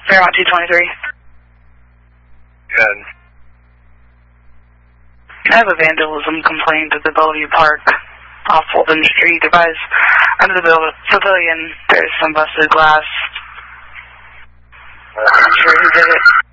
Fairmont 223. Good. I have a vandalism complaint at the Bellevue Park off Fulton Street. Advise under the pavilion there's some busted glass. Not sure who did it.